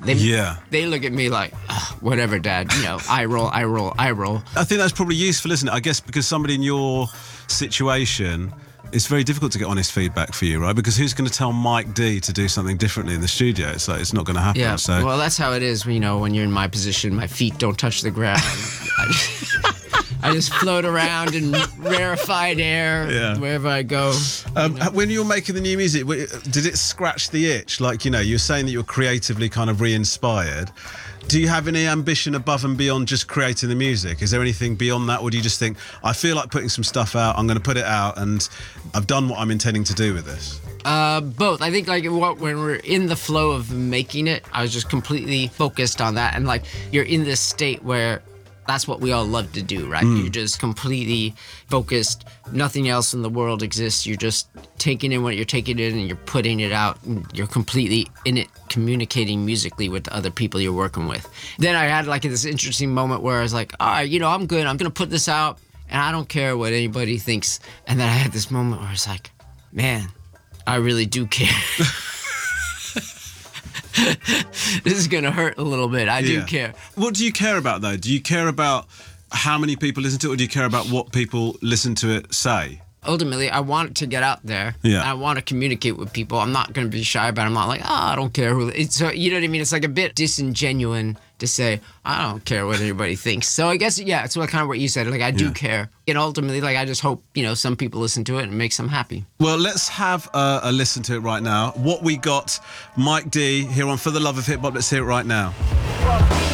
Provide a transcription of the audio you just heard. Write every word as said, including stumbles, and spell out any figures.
They, yeah. They look at me like, oh, whatever, Dad. You know, I roll, I roll, I roll. I think that's probably useful, isn't it? I guess because somebody in your situation, it's very difficult to get honest feedback for you, right? Because who's going to tell Mike D to do something differently in the studio? It's like, it's not going to happen. Yeah, so. Well, that's how it is, you know, when you're in my position, my feet don't touch the ground. I, just, I just float around in rarefied air Yeah. wherever I go. Um, you know? When you were making the new music, w- did it scratch the itch? Like, you know, you were saying that you were creatively kind of re-inspired. Do you have any ambition above and beyond just creating the music? Is there anything beyond that, or do you just think, I feel like putting some stuff out, I'm going to put it out, and I've done what I'm intending to do with this? Uh, both. I think like what, when we're in the flow of making it, I was just completely focused on that. And like you're in this state where that's what we all love to do, right? Mm. You're just completely focused. Nothing else in the world exists. You're just taking in what you're taking in and you're putting it out. And you're completely in it, communicating musically with the other people you're working with. Then I had like this interesting moment where I was like, all right, you know, I'm good. I'm going to put this out and I don't care what anybody thinks. And then I had this moment where I was like, man, I really do care. This is going to hurt a little bit. I yeah. do care. What do you care about, though? Do you care about how many people listen to it, or do you care about what people listen to it say? Ultimately, I want it to get out there. Yeah. I want to communicate with people. I'm not going to be shy about it. I'm not like, oh, I don't care who. It's, so, you know what I mean? It's like a bit disingenuous to say, I don't care what anybody thinks. So I guess, yeah, it's what kind of what you said. Like, I do yeah. care. And ultimately, like, I just hope, you know, some people listen to it and makes them happy. Well, let's have a, a listen to it right now. What we got, Mike D here on For the Love of Hip Hop. Let's hear it right now.